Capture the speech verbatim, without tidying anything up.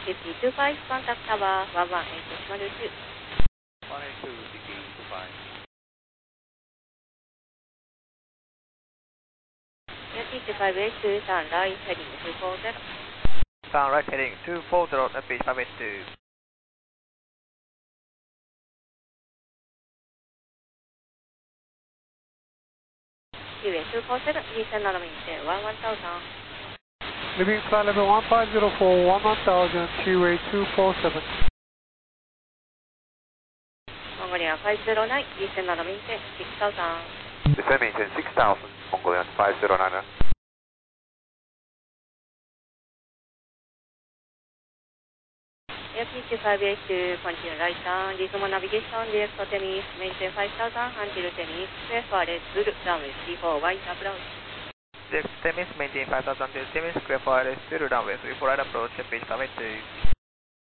fifty two five, contact tower one one eight zero two. one eight two, fifty two five. Yankee two five eight two, turn right, heading two four zero. Turn right heading two four zero, F H five eight two. Q A two four seven, descend on maintain one one thousand. Living flight level one five zero four, one one thousand, Q A two four seven. Mongolian five zero nine, descend on maintain six thousand. Descend maintain six thousand, Mongolian five zero nine. Yankee two five eight two, continue right turn, resume navigation, direct to Temis, maintain five thousand until Temis, square for red, full, runway three four, wide approach. Direct Temis, maintain five thousand to Temis, square for zero, runway three four, right approach, F H five eight two.